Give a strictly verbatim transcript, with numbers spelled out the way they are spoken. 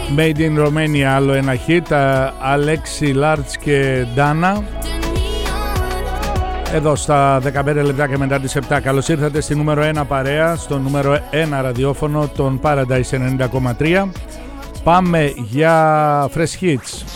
Made in Romania, άλλο ένα hit, Αλέξη Λάρτς και Ντάνα. Εδώ στα δεκαπέντε λεπτά και μετά τις επτά. Καλώς ήρθατε στη νούμερο ένα παρέα, στο νούμερο ένα ραδιόφωνο των Paradise ενενήντα κόμμα τρία. Πάμε για Fresh Hits.